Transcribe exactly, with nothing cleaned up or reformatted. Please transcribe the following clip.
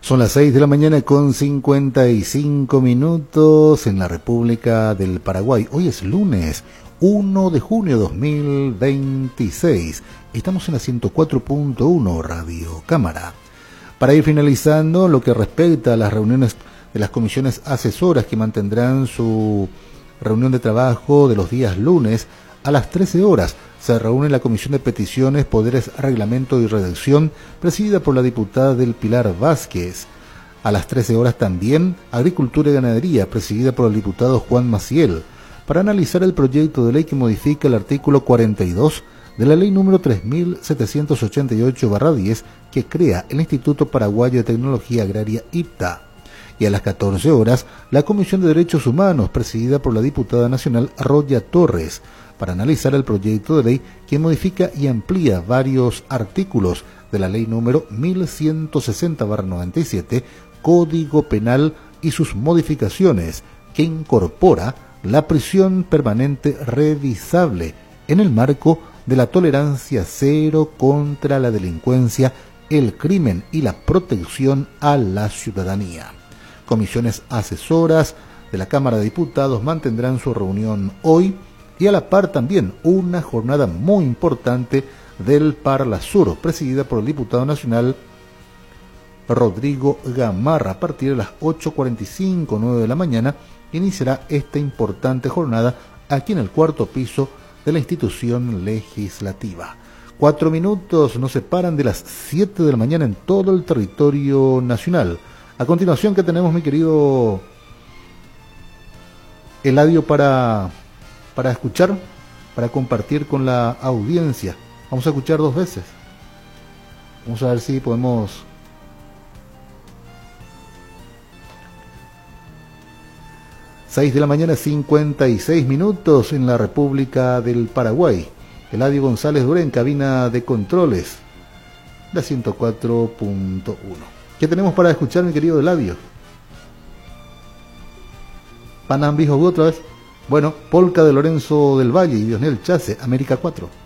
Son las seis de la mañana con cincuenta y cinco minutos en la República del Paraguay. Hoy es lunes, primero de junio de dos mil veintiséis. Estamos en la ciento cuatro punto uno Radio Cámara. Para ir finalizando, lo que respecta a las reuniones de las comisiones asesoras que mantendrán su reunión de trabajo de los días lunes a las trece horas, se reúne la Comisión de Peticiones, Poderes, Reglamento y Redacción, presidida por la diputada del Pilar Vázquez. A las trece horas también, Agricultura y Ganadería, presidida por el diputado Juan Maciel, para analizar el proyecto de ley que modifica el artículo cuarenta y dos de la ley número tres mil setecientos ochenta y ocho barra diez, que crea el Instituto Paraguayo de Tecnología Agraria I P T A. Y a las catorce horas, la Comisión de Derechos Humanos, presidida por la diputada nacional Roya Torres, para analizar el proyecto de ley que modifica y amplía varios artículos de la ley número mil ciento sesenta barra noventa y siete, Código Penal, y sus modificaciones, que incorpora la prisión permanente revisable en el marco de la tolerancia cero contra la delincuencia, el crimen y la protección a la ciudadanía. Comisiones asesoras de la Cámara de Diputados mantendrán su reunión hoy, y a la par también una jornada muy importante del Parlasur, presidida por el diputado nacional Rodrigo Gamarra. A partir de las ocho cuarenta y cinco, nueve de la mañana, iniciará esta importante jornada aquí en el cuarto piso de la institución legislativa. Cuatro minutos nos separan de las siete de la mañana en todo el territorio nacional. A continuación, ¿qué tenemos, mi querido Eladio, para... para escuchar, para compartir con la audiencia? Vamos a escuchar dos veces. Vamos a ver si podemos... seis de la mañana, cincuenta y seis minutos en la República del Paraguay. Eladio González Durén, cabina de controles, la ciento cuatro punto uno. ¿Qué tenemos para escuchar, mi querido Eladio? Panambijo otra vez. Bueno, Polka de Lorenzo del Valle y Dionel Chase, América cuatro.